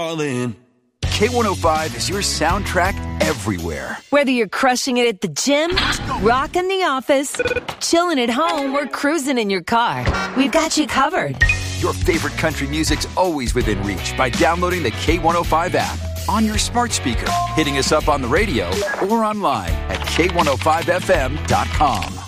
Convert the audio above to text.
All in. K105 is your soundtrack everywhere. Whether you're crushing it at the gym, rocking the office, chilling at home, or cruising in your car, we've got you covered. Your favorite country music's always within reach by downloading the K105 app on your smart speaker, hitting us up on the radio, or online at K105FM.com.